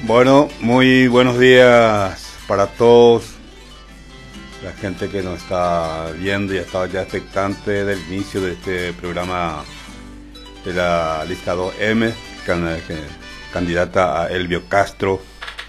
Bueno, muy buenos días para todos, la gente que nos está viendo y estaba ya expectante del inicio de este programa de la lista 2M, candidata a Elvio Castro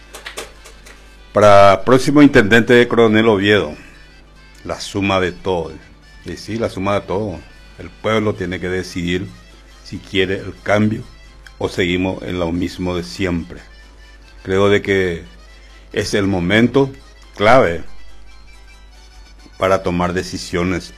para próximo intendente de Coronel Oviedo. La suma de todo, y sí, la suma de todo. El pueblo tiene que decidir si quiere el cambio o seguimos en lo mismo de siempre. Creo de que es el momento clave para tomar decisiones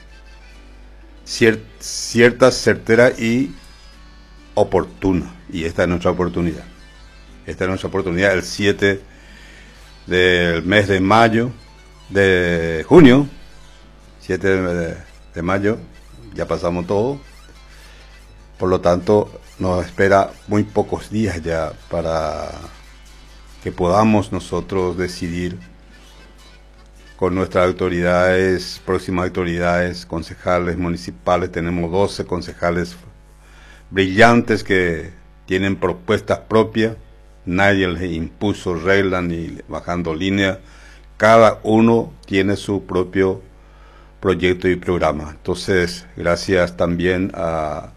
ciertas, certeras y oportunas. Y esta es nuestra oportunidad. Esta es nuestra oportunidad el 7 del mes de mayo, de junio, 7 de mayo, ya pasamos todo. Por lo tanto, nos espera muy pocos días ya para que podamos nosotros decidir con nuestras autoridades, próximas autoridades, concejales municipales. Tenemos 12 concejales brillantes que tienen propuestas propias. Nadie les impuso reglas ni bajando línea. Cada uno tiene su propio proyecto y programa. Entonces, gracias también a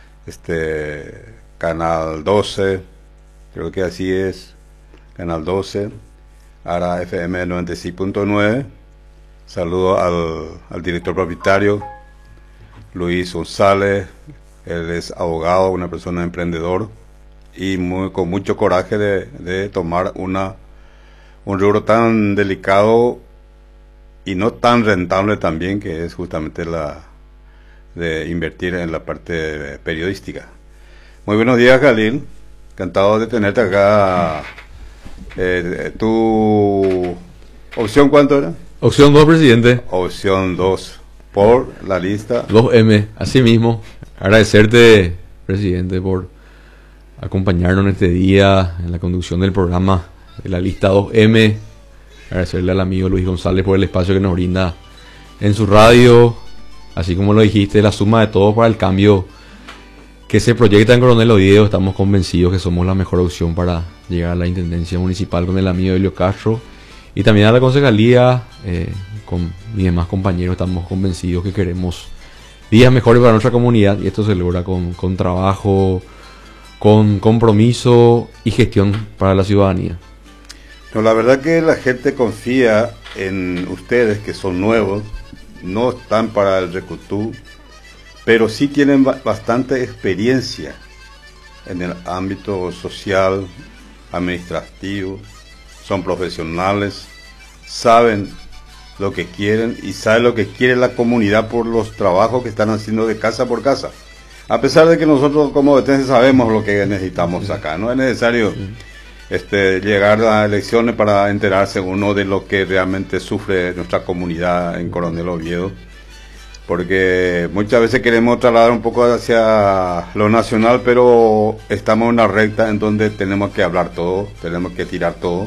Canal 12, creo que así es, Canal 12, ahora FM 96.9. Saludo al director propietario, Luis González. Él es abogado, una persona emprendedor y con mucho coraje de tomar un rubro tan delicado y no tan rentable también, que es justamente de invertir en la parte periodística. Muy buenos días, Jalil. Encantado de tenerte acá. ¿Tu opción cuánto era? Opción 2, presidente. Opción 2, por la lista 2M, así mismo. Agradecerte, presidente, por acompañarnos en este día en la conducción del programa de la lista 2M. Agradecerle al amigo Luis González por el espacio que nos brinda en su radio. Así como lo dijiste, la suma de todo para el cambio que se proyecta en Coronel Oviedo. Estamos convencidos que somos la mejor opción para llegar a la intendencia municipal con el amigo Elvio Castro y también a la concejalía. Con mis demás compañeros estamos convencidos que queremos días mejores para nuestra comunidad, y esto se logra con trabajo, con compromiso y gestión para la ciudadanía. No, la verdad que la gente confía en ustedes, que son nuevos, no están para el recutú, pero sí tienen bastante experiencia en el ámbito social, administrativo, son profesionales, saben lo que quieren y saben lo que quiere la comunidad por los trabajos que están haciendo de casa por casa. A pesar de que nosotros como vetenses sabemos lo que necesitamos acá, no es necesario llegar a elecciones para enterarse uno de lo que realmente sufre nuestra comunidad en Coronel Oviedo, porque muchas veces queremos trasladar un poco hacia lo nacional, pero estamos en una recta en donde tenemos que hablar todo, tenemos que tirar todo,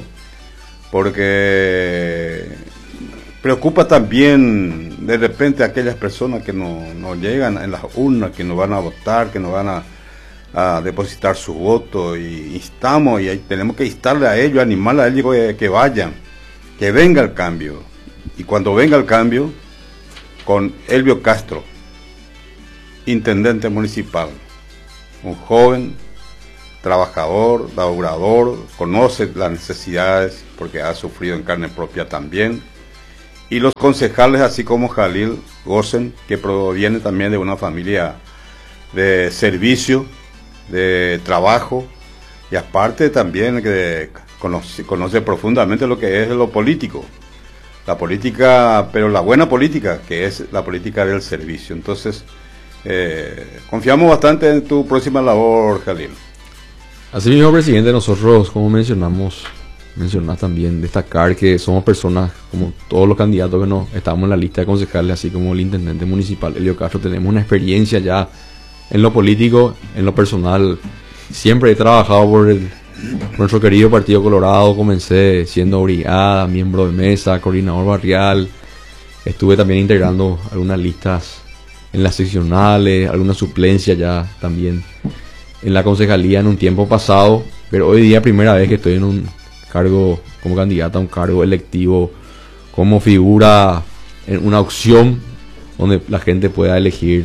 porque preocupa también de repente a aquellas personas que no llegan en las urnas, que no van a votar, que no van a depositar su voto, y instamos, y tenemos que instarle a ellos, animarle a ellos que vayan, que venga el cambio. Y cuando venga el cambio, con Elvio Castro, intendente municipal, un joven, trabajador, laborador, conoce las necesidades porque ha sufrido en carne propia también. Y los concejales, así como Jalil, gocen, que proviene también de una familia de servicio, de trabajo, y aparte también que conoce profundamente lo que es lo político. La política, pero la buena política, que es la política del servicio. Entonces, confiamos bastante en tu próxima labor, Jalil. Así mismo, presidente, nosotros, como mencionas también, destacar que somos personas, como todos los candidatos que no estamos en la lista de concejales, así como el intendente municipal Elvio Castro, tenemos una experiencia ya en lo político, en lo personal. Siempre he trabajado por nuestro querido Partido Colorado. Comencé siendo brigada, miembro de mesa, coordinador barrial. Estuve también integrando algunas listas en las seccionales, algunas suplencias ya también en la concejalía en un tiempo pasado. Pero hoy día primera vez que estoy cargo, como candidata a un cargo electivo, como figura en una opción donde la gente pueda elegir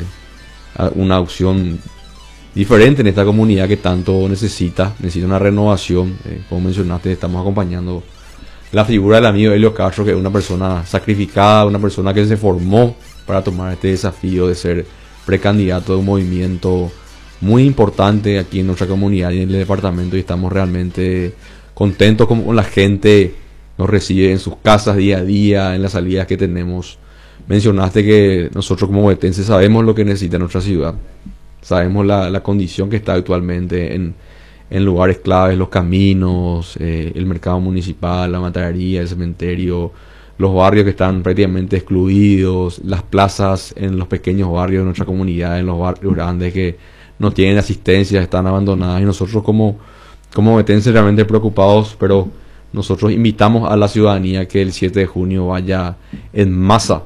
una opción diferente en esta comunidad que tanto necesita una renovación. Como mencionaste, estamos acompañando la figura del amigo Helio Castro, que es una persona sacrificada, una persona que se formó para tomar este desafío de ser precandidato de un movimiento muy importante aquí en nuestra comunidad y en el departamento, y estamos realmente contentos con la gente nos recibe en sus casas día a día, en las salidas que tenemos. Mencionaste que nosotros como boetenses sabemos lo que necesita nuestra ciudad, sabemos la condición que está actualmente en lugares claves, los caminos, el mercado municipal, la matadería, el cementerio, los barrios que están prácticamente excluidos, las plazas en los pequeños barrios de nuestra comunidad, en los barrios grandes que no tienen asistencia, están abandonadas, y nosotros como boetenses realmente preocupados, pero nosotros invitamos a la ciudadanía que el 7 de junio vaya en masa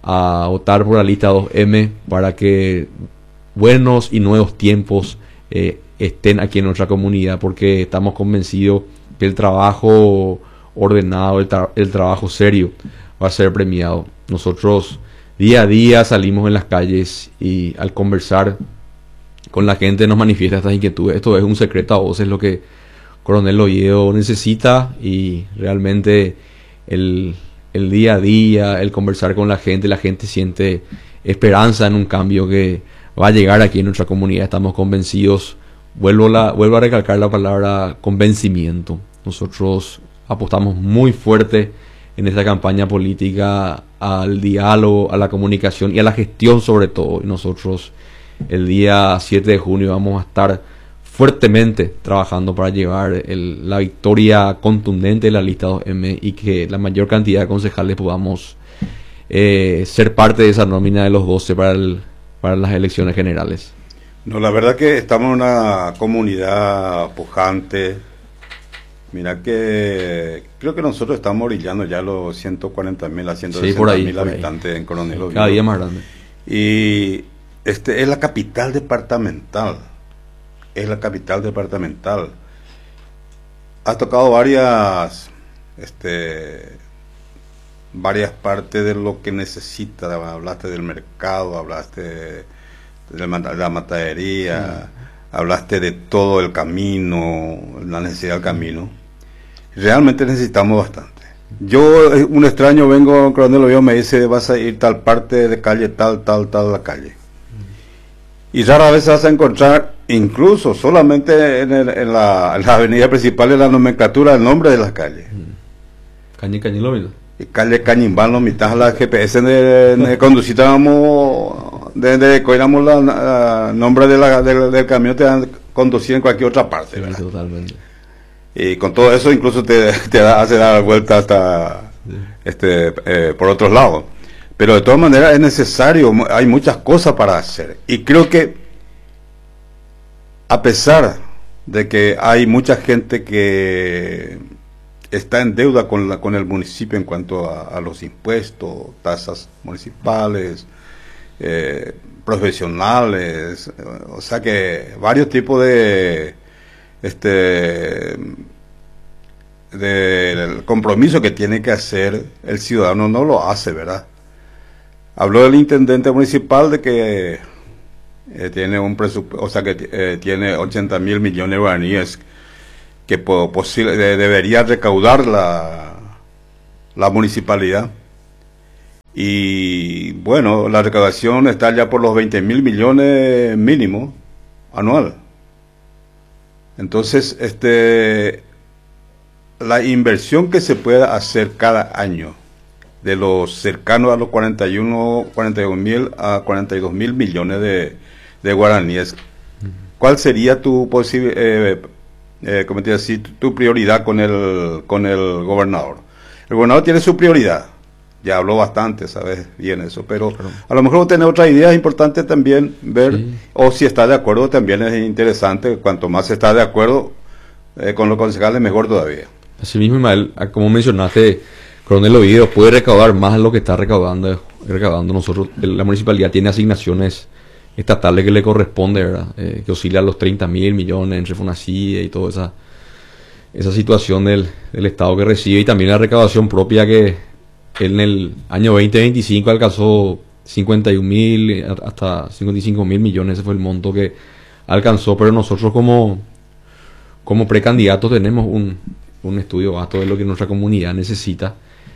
a votar por la lista 2M para que buenos y nuevos tiempos estén aquí en nuestra comunidad, porque estamos convencidos que el trabajo ordenado, el trabajo serio va a ser premiado. Nosotros día a día salimos en las calles y al conversar con la gente nos manifiesta estas inquietudes. Esto es un secreto a voces, lo que Coronel Oviedo necesita, y realmente el día a día, el conversar con la gente siente esperanza en un cambio que va a llegar aquí en nuestra comunidad. Estamos convencidos. Vuelvo a recalcar la palabra convencimiento. Nosotros apostamos muy fuerte en esta campaña política al diálogo, a la comunicación y a la gestión sobre todo. Y nosotros el día 7 de junio vamos a estar fuertemente trabajando para llevar la victoria contundente de la lista 2M y que la mayor cantidad de concejales podamos ser parte de esa nómina de los 12 para las elecciones generales. No, la verdad que estamos en una comunidad pujante. Mira que creo que nosotros estamos orillando ya los 140.000 a 160.000 habitantes en Coronel Oviedo. Cada día más grande. Y es la capital departamental. Es la capital departamental. Ha tocado varias partes de lo que necesita. Hablaste del mercado, hablaste de la matadería, hablaste de todo el camino, la necesidad del camino. Realmente necesitamos bastante. Yo, un extraño, vengo a Coronel Oviedo, me dice, vas a ir tal parte de calle, tal la calle. Y rara vez vas a encontrar, incluso solamente en la avenida principal, en la nomenclatura, el nombre de las calles. Calle Cañimbán, lo mitad la GPS de conducíamos, desde que éramos el nombre del camión, te dan conducir en cualquier otra parte. Sí, totalmente. Y con todo eso incluso te hace dar vuelta hasta por otros lados. Pero de todas maneras es necesario, hay muchas cosas para hacer. Y creo que a pesar de que hay mucha gente que está en deuda con el municipio en cuanto a los impuestos, tasas municipales, profesionales, o sea que varios tipos del compromiso que tiene que hacer el ciudadano no lo hace, ¿verdad? Habló el intendente municipal de que tiene un presupuesto, o sea que tiene 80.000 millones de guaraníes que debería recaudar la municipalidad. Y bueno, la recaudación está ya por los 20.000 millones mínimo anual. Entonces, la inversión que se pueda hacer cada año de los cercanos a los 41.000 a 42.000 millones de guaraníes, ¿cuál sería tu tu prioridad con el gobernador? El gobernador tiene su prioridad, ya habló bastante, sabes bien eso, pero a lo mejor tener otras ideas. Es importante también ver, sí, o si está de acuerdo, también es interesante. Cuanto más está de acuerdo con los concejales, mejor todavía. Así mismo, Ismael, como mencionaste, Coronel Oviedo puede recaudar más de lo que está recaudando. Nosotros, la municipalidad tiene asignaciones estatales que le corresponde, ¿verdad? Que oscila a los 30.000 millones entre Fonacía y toda esa situación del Estado que recibe, y también la recaudación propia que en el año 2025 alcanzó 51.000 hasta 55.000 millones. Ese fue el monto que alcanzó, pero nosotros como precandidatos tenemos un estudio vasto de lo que nuestra comunidad necesita.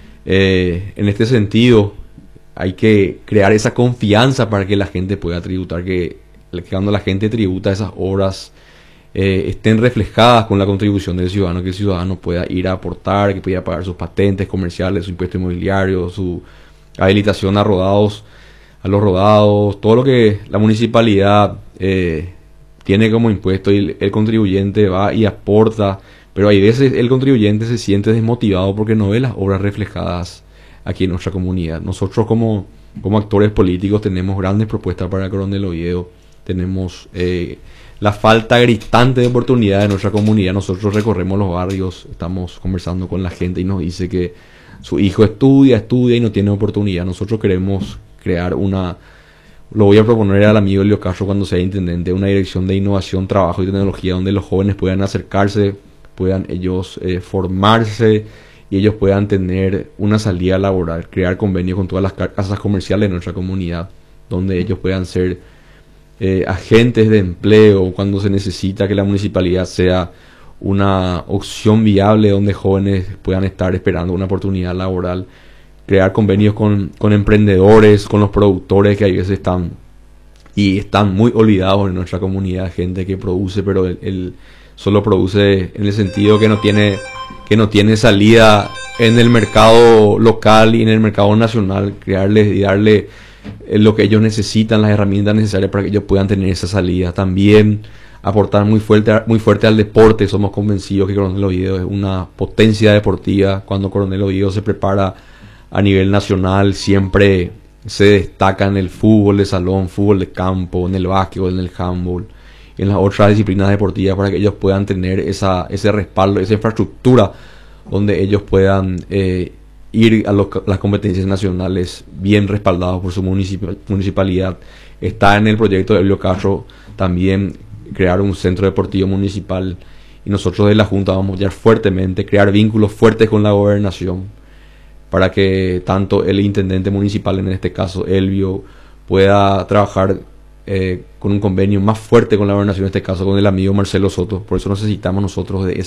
En este sentido, hay que crear esa confianza para que la gente pueda tributar, que cuando la gente tributa, esas obras estén reflejadas con la contribución del ciudadano, que el ciudadano pueda ir a aportar, que pueda pagar sus patentes comerciales, su impuesto inmobiliario, su habilitación a los rodados, todo lo que la municipalidad tiene como impuesto, y el contribuyente va y aporta, pero hay veces el contribuyente se siente desmotivado porque no ve las obras reflejadas aquí en nuestra comunidad. Nosotros como actores políticos tenemos grandes propuestas para Coronel Oviedo, tenemos la falta gritante de oportunidades en nuestra comunidad. Nosotros recorremos los barrios, estamos conversando con la gente y nos dice que su hijo estudia y no tiene oportunidad. Nosotros queremos crear lo voy a proponer al amigo Elio Castro cuando sea intendente, una dirección de innovación, trabajo y tecnología donde los jóvenes puedan acercarse, puedan ellos formarse y ellos puedan tener una salida laboral, crear convenios con todas las casas comerciales de nuestra comunidad, donde ellos puedan ser agentes de empleo cuando se necesita que la municipalidad sea una opción viable donde jóvenes puedan estar esperando una oportunidad laboral, crear convenios con emprendedores, con los productores que a veces están muy olvidados en nuestra comunidad, gente que produce, pero él solo produce en el sentido que no tiene salida en el mercado local y en el mercado nacional, crearles y darle lo que ellos necesitan, las herramientas necesarias para que ellos puedan tener esa salida. También aportar muy fuerte al deporte. Somos convencidos que Coronel Oviedo es una potencia deportiva. Cuando Coronel Oviedo se prepara a nivel nacional, siempre se destaca en el fútbol de salón, fútbol de campo, en el básquetbol, en el handball, en las otras disciplinas deportivas, para que ellos puedan tener ese respaldo, esa infraestructura donde ellos puedan ir a las competencias nacionales bien respaldados por su municipalidad. Está en el proyecto de Elio Castro también crear un centro deportivo municipal, y nosotros de la Junta vamos a apoyar fuertemente, crear vínculos fuertes con la gobernación para que tanto el intendente municipal, en este caso Elvio, pueda trabajar con un convenio más fuerte con la gobernación, en este caso con el amigo Marcelo Soto. Por eso necesitamos nosotros de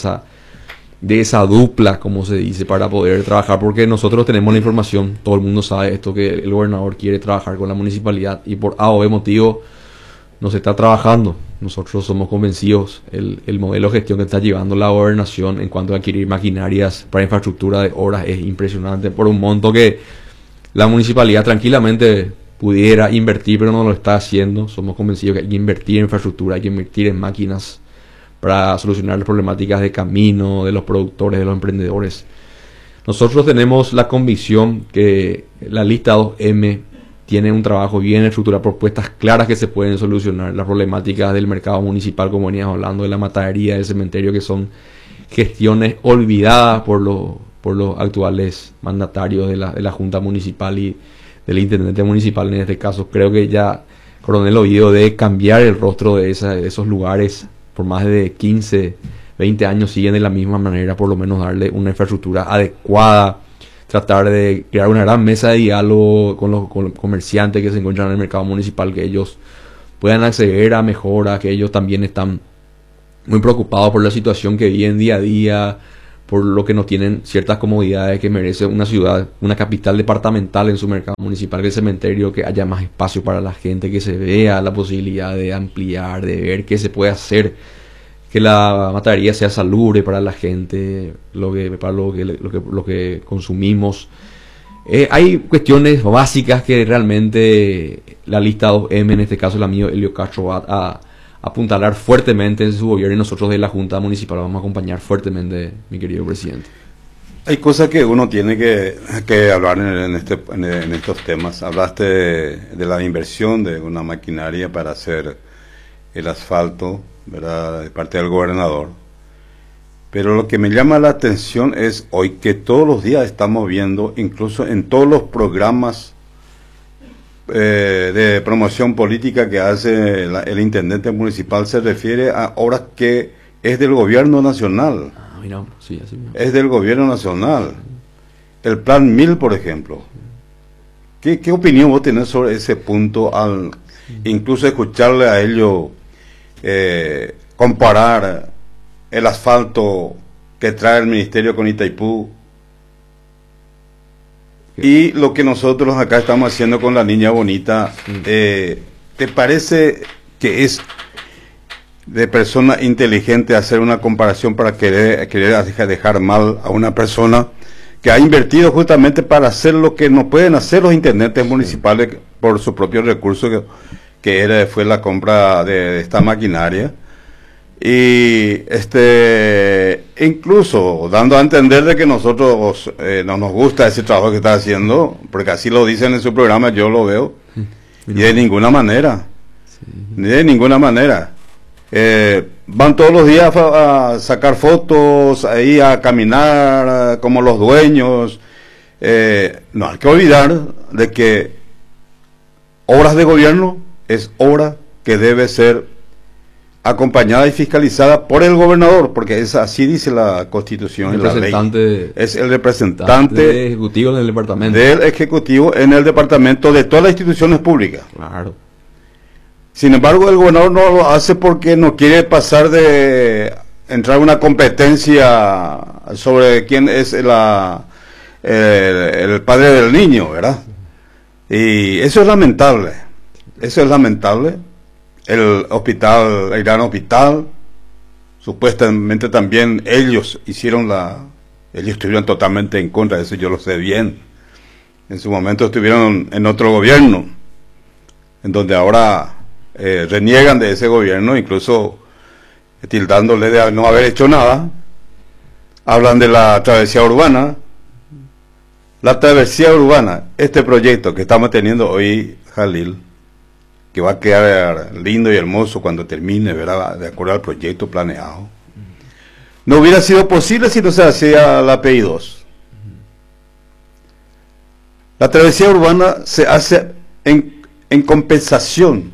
esa dupla, como se dice, para poder trabajar, porque nosotros tenemos la información, todo el mundo sabe esto, que el gobernador quiere trabajar con la municipalidad y por A o B motivo no se está trabajando. Nosotros somos convencidos, el modelo de gestión que está llevando la gobernación en cuanto a adquirir maquinarias para infraestructura de obras es impresionante, por un monto que la municipalidad tranquilamente pudiera invertir, pero no lo está haciendo. Somos convencidos que hay que invertir en infraestructura, hay que invertir en máquinas para solucionar las problemáticas de camino, de los productores, de los emprendedores. Nosotros tenemos la convicción que la lista 2M tiene un trabajo bien estructurado, propuestas claras que se pueden solucionar las problemáticas del mercado municipal, como veníamos hablando, de la matadería, del cementerio, que son gestiones olvidadas por los actuales mandatarios de la Junta Municipal y del Intendente Municipal. En este caso, creo que ya Coronel Oviedo debe cambiar el rostro de esos lugares. Por más de 15, 20 años siguen de la misma manera, por lo menos darle una infraestructura adecuada, tratar de crear una gran mesa de diálogo con los comerciantes que se encuentran en el mercado municipal, que ellos puedan acceder a mejoras, que ellos también están muy preocupados por la situación que viven día a día, por lo que no tienen ciertas comodidades que merece una ciudad, una capital departamental en su mercado municipal, que el cementerio, que haya más espacio para la gente, que se vea la posibilidad de ampliar, de ver qué se puede hacer, que la matadería sea salubre para la gente, para lo que consumimos. Hay cuestiones básicas que realmente la lista 2M, en este caso el amigo Elio Castro, va a apuntalar fuertemente en su gobierno, y nosotros de la Junta Municipal vamos a acompañar fuertemente, mi querido presidente. Hay cosas que uno tiene que hablar en estos temas. Hablaste de la inversión de una maquinaria para hacer el asfalto, ¿verdad?, de parte del gobernador. Pero lo que me llama la atención es hoy que todos los días estamos viendo, incluso en todos los programas de promoción política que hace el intendente municipal, se refiere a obras que es del gobierno nacional. mira, sí, así mismo. Es del gobierno nacional. El Plan 1000, por ejemplo. ¿Qué opinión vos tenés sobre ese punto al incluso escucharle a ellos comparar el asfalto que trae el ministerio con Itaipú y lo que nosotros acá estamos haciendo con la niña bonita? ¿Te parece que es de persona inteligente hacer una comparación para querer dejar mal a una persona que ha invertido justamente para hacer lo que no pueden hacer los intendentes municipales por sus propios recursos, fue la compra de esta maquinaria? Y incluso dando a entender de que nosotros no nos gusta ese trabajo que está haciendo, porque así lo dicen en su programa, yo lo veo, y de ninguna manera, van todos los días a sacar fotos, ahí a caminar como los dueños. No hay que olvidar de que obras de gobierno es obra que debe ser acompañada y fiscalizada por el gobernador, porque así dice la Constitución y la ley. Es el representante del ejecutivo en el departamento. Del ejecutivo en el departamento de todas las instituciones públicas. Claro. Sin embargo, el gobernador no lo hace porque no quiere pasar de entrar en una competencia sobre quién es el padre del niño, ¿verdad? Y eso es lamentable. Eso es lamentable. El gran hospital, supuestamente también ellos estuvieron totalmente en contra de eso, yo lo sé bien. En su momento estuvieron en otro gobierno, en donde ahora reniegan de ese gobierno, incluso tildándole de no haber hecho nada. Hablan de la travesía urbana. La travesía urbana, este proyecto que estamos teniendo hoy, Jalil, que va a quedar lindo y hermoso cuando termine, ¿verdad?, de acuerdo al proyecto planeado, no hubiera sido posible si no se hacía la PI 2. La travesía urbana se hace en compensación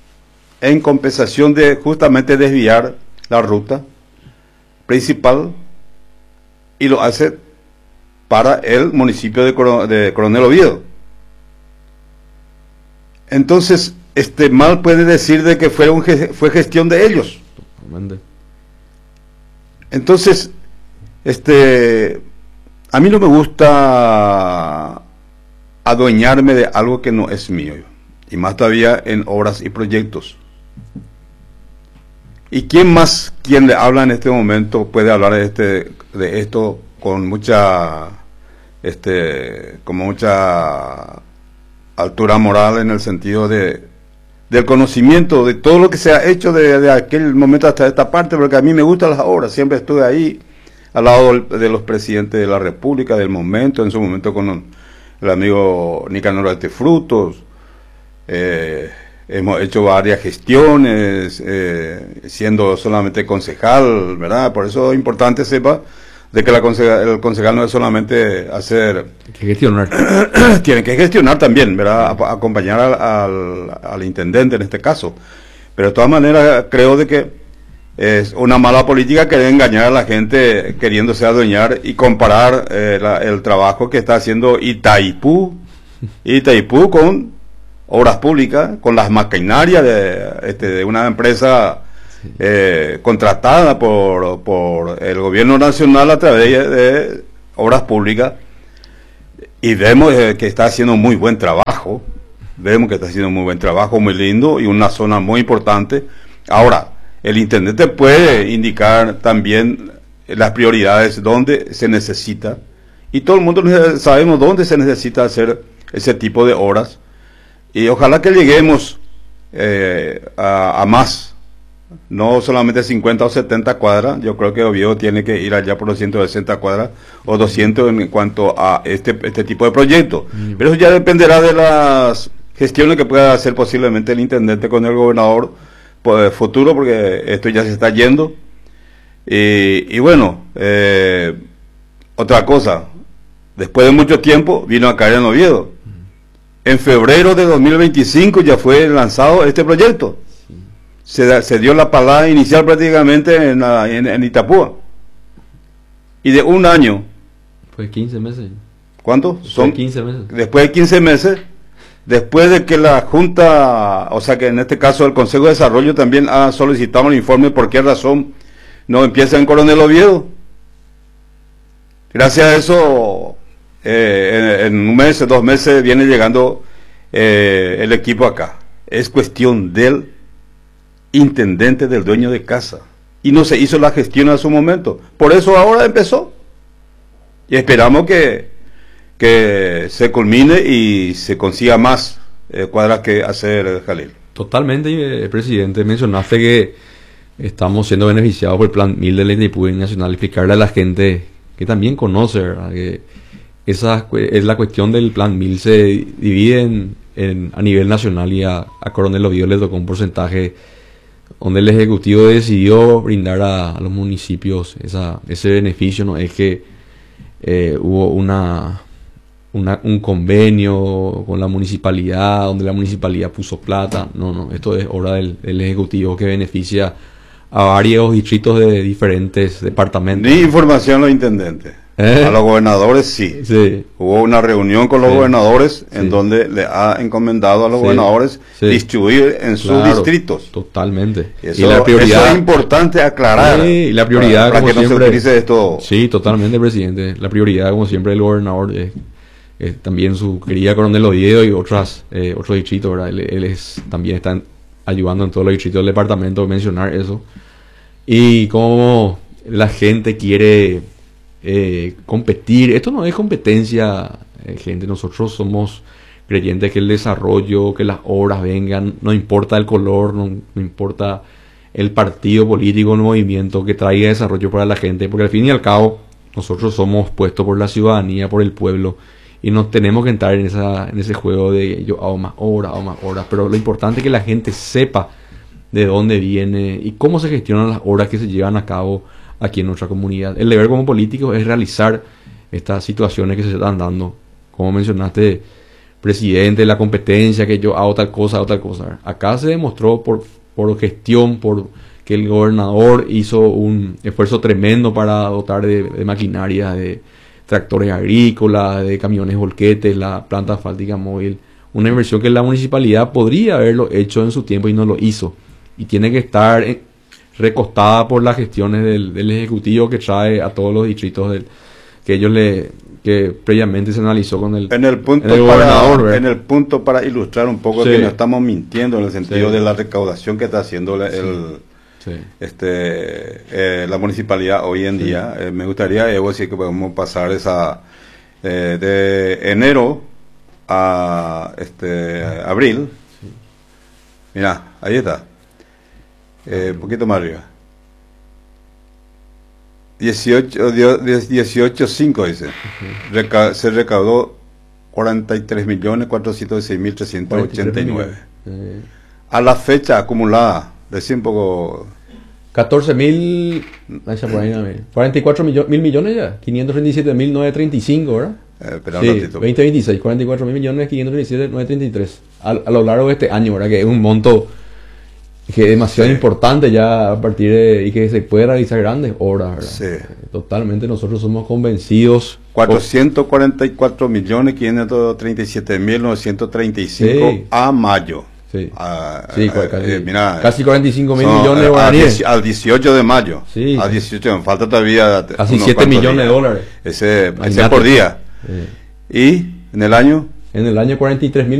de justamente desviar la ruta principal, y lo hace para el municipio de Coronel Oviedo. Entonces, mal puede decir de que fue gestión de ellos. Entonces, a mí no me gusta adueñarme de algo que no es mío, y más todavía en obras y proyectos. ¿Y quién le habla en este momento puede hablar de esto con mucha altura moral, en el sentido del conocimiento de todo lo que se ha hecho de aquel momento hasta esta parte? Porque a mí me gustan las obras, siempre estuve ahí al lado de los presidentes de la República del momento, en su momento con el amigo Nicanor Altefrutos. Hemos hecho varias gestiones, siendo solamente concejal, ¿verdad? Por eso es importante sepa de que el concejal no es solamente hacer... Hay que gestionar. Tiene que gestionar también, ¿verdad? Acompañar al intendente en este caso. Pero de todas maneras creo de que es una mala política querer engañar a la gente queriéndose adueñar y comparar el trabajo que está haciendo Itaipú con obras públicas, con las maquinarias de una empresa contratada por el gobierno nacional a través de obras públicas, y vemos que está haciendo muy buen trabajo, muy lindo, y una zona muy importante. Ahora, el intendente puede indicar también las prioridades donde se necesita, y todo el mundo sabemos dónde se necesita hacer ese tipo de obras, y ojalá que lleguemos a más, no solamente 50 o 70 cuadras. Yo creo que Oviedo tiene que ir allá por los 160 cuadras o 200 en cuanto a este tipo de proyectos. Pero eso ya dependerá de las gestiones que pueda hacer posiblemente el intendente con el gobernador futuro, porque esto ya se está yendo. Y bueno, otra cosa, después de mucho tiempo vino a caer en Oviedo. En febrero de 2025 ya fue lanzado este proyecto. Se dio la palada inicial prácticamente en Itapúa. Y de un año. Pues 15 meses. ¿Cuánto? Son 15 meses. Después de 15 meses, después de que la Junta, o sea que en este caso el Consejo de Desarrollo también ha solicitado un informe por qué razón no empieza en Coronel Oviedo. Gracias a eso, en un mes, 2 meses viene llegando el equipo acá. Es cuestión del intendente, del dueño de casa. Y no se hizo la gestión a su momento. Por eso ahora empezó. Y esperamos que se culmine y se consiga más cuadras que hacer, Jalil. Totalmente, presidente. Mencionaste que estamos siendo beneficiados por el Plan 1000 de la Independentía Nacional. Explicarle a la gente que también conoce, ¿verdad?, que esa es la cuestión del Plan 1000. Se divide a nivel nacional y a Coronel Oviedo le tocó un porcentaje donde el Ejecutivo decidió brindar a los municipios ese beneficio. No es que hubo un convenio con la municipalidad donde la municipalidad puso plata. No, esto es obra del Ejecutivo que beneficia a varios distritos de diferentes departamentos. Ni información los intendentes. A los gobernadores sí. Hubo una reunión con los gobernadores en donde le ha encomendado a los gobernadores distribuir en sus distritos. Totalmente. Eso, y la prioridad, eso es importante aclarar. Y la prioridad, para que siempre, no se utilice esto. Sí, totalmente, presidente. La prioridad, como siempre, del gobernador es también su querida Coronel Oviedo y otros distritos, ¿verdad? Él también está ayudando en todos los distritos del departamento a mencionar eso. Y como la gente quiere competir. Esto no es competencia, gente. Nosotros somos creyentes que el desarrollo, que las obras vengan, no importa el color, no importa el partido político, el movimiento que traiga desarrollo para la gente, porque al fin y al cabo nosotros somos puestos por la ciudadanía, por el pueblo, y no tenemos que entrar en ese juego de yo hago más horas, pero lo importante es que la gente sepa de dónde viene y cómo se gestionan las obras que se llevan a cabo aquí en nuestra comunidad. El deber como político es realizar estas situaciones que se están dando. Como mencionaste, presidente, la competencia, que yo hago tal cosa. Acá se demostró por gestión, por que el gobernador hizo un esfuerzo tremendo para dotar de maquinaria, de tractores agrícolas, de camiones volquetes, la planta asfáltica móvil. Una inversión que la municipalidad podría haberlo hecho en su tiempo y no lo hizo. Y tiene que estar recostada por las gestiones del Ejecutivo que trae a todos los distritos que previamente se analizó con el gobernador. En el punto para ilustrar un poco que no estamos mintiendo en el sentido de la recaudación que está haciendo la municipalidad hoy en día. Me gustaría, decir que podemos pasar esa de enero a abril. Mira, ahí está. Un poquito más arriba. 18.5 dice. Se recaudó 43.406.389. A la fecha acumulada, decía un poco. 44.000 millones ya. 537.935, ¿verdad? Espera sí, un ratito. 2026, 44.537.933 a lo largo de este año, ¿verdad? Que es un monto que es demasiado importante ya a partir de, y que se puede realizar grandes obras, ¿verdad? Sí. Totalmente, nosotros somos convencidos. 444.937.935 a mayo. Sí, casi 45.000 millones de guaraníes. Al 18 de mayo. Sí. Al 18, falta todavía casi 7 millones de dólares. Ese por día. Y en el año 43.000